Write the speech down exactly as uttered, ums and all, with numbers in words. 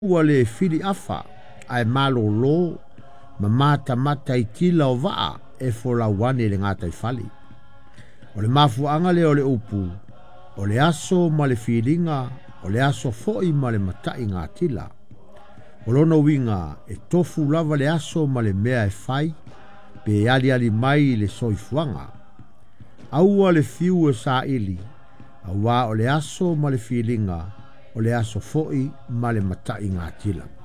ua le fili afa ai malolo ma mata mata i tila o vaa e folauane le ngata i fali. O le mafuanga le o le upu, o le aso ma le filinga, o le aso foi ma le matai ngā tila. O lono winga e tofu lava le aso ma le mea e fai, pe ali ali mai le soifuanga. Aua le fiu e sa ili, aua o le aso ma le filinga, o le aso foi ma le matai ngā tila.